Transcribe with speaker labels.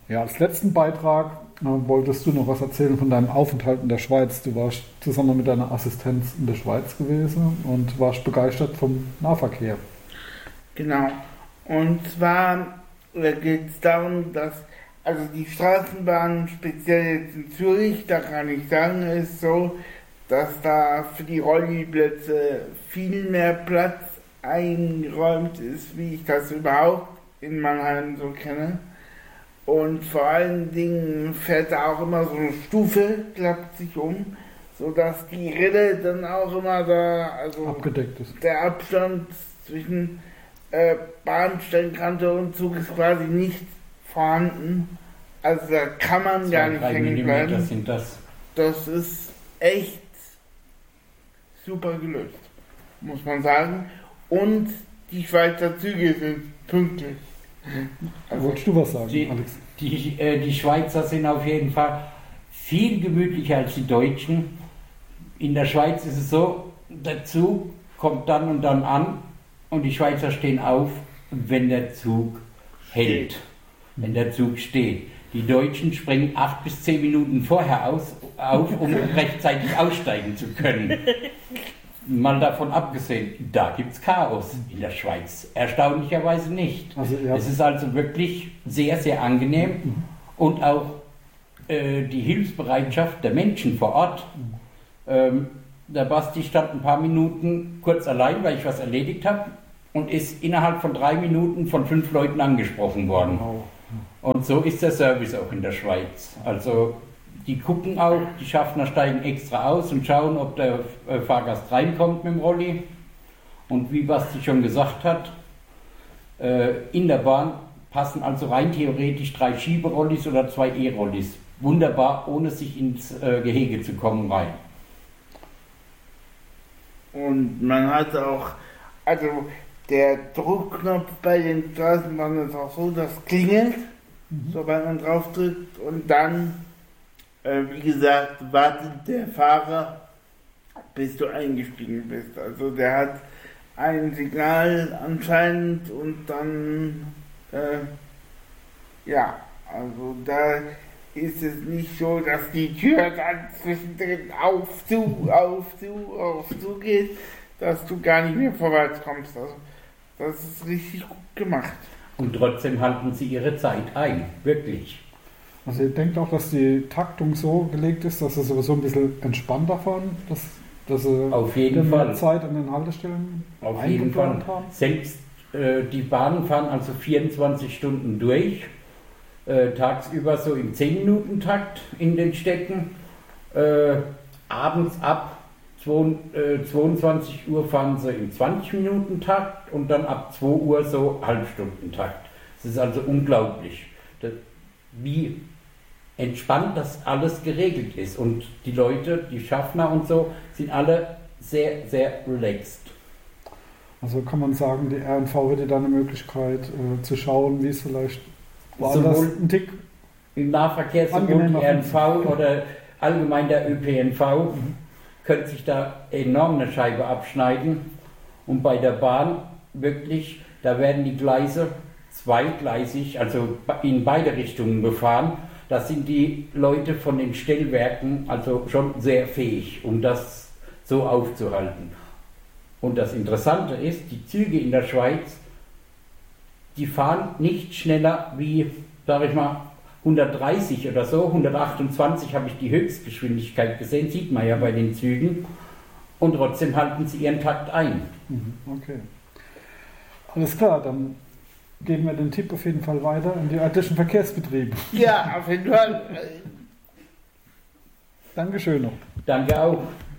Speaker 1: Ja, als letzten Beitrag wolltest du noch was erzählen von deinem Aufenthalt in der Schweiz. Du warst zusammen mit deiner Assistenz in der Schweiz gewesen und warst begeistert vom Nahverkehr.
Speaker 2: Genau. Und zwar geht es darum, dass also die Straßenbahn, speziell jetzt in Zürich, da kann ich sagen, ist so, dass da für die Rolliplätze viel mehr Platz eingeräumt ist, wie ich das überhaupt in Mannheim so kenne. Und vor allen Dingen fährt da auch immer so eine Stufe, klappt sich um, sodass die Räder dann auch immer da, also
Speaker 1: abgedeckt ist.
Speaker 2: Der Abstand zwischen Bahnstellkante und Zug ist quasi nicht vorhanden. Also da kann man gar nicht hängen bleiben.
Speaker 3: Sind das.
Speaker 2: Das ist echt super gelöst, muss man sagen. Und die Schweizer Züge sind pünktlich.
Speaker 1: Also, wolltest du was sagen, Alex?
Speaker 3: Die Schweizer sind auf jeden Fall viel gemütlicher als die Deutschen. In der Schweiz ist es so, der Zug kommt dann und dann an und die Schweizer stehen auf, wenn der Zug hält, wenn der Zug steht. Die Deutschen springen 8 bis 10 Minuten vorher auf, um rechtzeitig aussteigen zu können. Mal davon abgesehen, da gibt es Chaos in der Schweiz. Erstaunlicherweise nicht.
Speaker 1: Also, ja.
Speaker 3: Es ist also wirklich sehr, sehr angenehm und auch die Hilfsbereitschaft der Menschen vor Ort. Der Basti stand ein paar Minuten kurz allein, weil ich was erledigt habe und ist innerhalb von 3 Minuten von 5 Leuten angesprochen worden.
Speaker 1: Wow.
Speaker 3: Und so ist der Service auch in der Schweiz. Also die gucken auch, die Schaffner steigen extra aus und schauen, ob der Fahrgast reinkommt mit dem Rolli. Und wie Basti schon gesagt hat, in der Bahn passen also rein theoretisch 3 Schieberollis oder 2 E-Rollis. Wunderbar, ohne sich ins Gehege zu kommen rein.
Speaker 2: Und man hat auch, also der Druckknopf bei den Straßenbahnen ist auch so, das klingelt, sobald man drauf drückt und dann, wie gesagt, wartet der Fahrer, bis du eingestiegen bist. Also der hat ein Signal anscheinend und dann, ja, also da ist es nicht so, dass die Tür dann zwischendrin auf zu geht, dass du gar nicht mehr vorwärts kommst. Also das ist richtig gut gemacht.
Speaker 3: Und trotzdem halten sie ihre Zeit ein, wirklich.
Speaker 1: Also ihr denkt auch, dass die Taktung so gelegt ist, dass sie sowieso ein bisschen entspannter fahren, dass sie
Speaker 3: auf jeden Fall
Speaker 1: mehr Zeit an den Haltestellen
Speaker 3: auf jeden Fall haben? Selbst die Bahnen fahren also 24 Stunden durch, tagsüber so im 10-Minuten-Takt in den Städten, abends ab 22 Uhr fahren sie im 20-Minuten-Takt und dann ab 2 Uhr so Halbstundentakt. Das ist also unglaublich, wie entspannt das alles geregelt ist. Und die Leute, die Schaffner und so, sind alle sehr, sehr relaxed.
Speaker 1: Also kann man sagen, die RNV hätte da eine Möglichkeit zu schauen, wie es vielleicht woanders ein Tick
Speaker 3: im Nahverkehr, sowohl die RNV oder allgemein der ÖPNV, könnte sich da enorm eine Scheibe abschneiden. Und bei der Bahn wirklich, da werden die Gleise zweigleisig, also in beide Richtungen befahren. Da sind die Leute von den Stellwerken also schon sehr fähig, um das so aufzuhalten. Und das Interessante ist, die Züge in der Schweiz, die fahren nicht schneller wie, sage ich mal, 130 oder so, 128 habe ich die Höchstgeschwindigkeit gesehen, sieht man ja bei den Zügen. Und trotzdem halten sie ihren Takt ein.
Speaker 1: Okay. Alles klar, dann geben wir den Tipp auf jeden Fall weiter an die örtlichen Verkehrsbetriebe.
Speaker 2: Ja, auf jeden Fall.
Speaker 1: Dankeschön noch.
Speaker 3: Danke auch.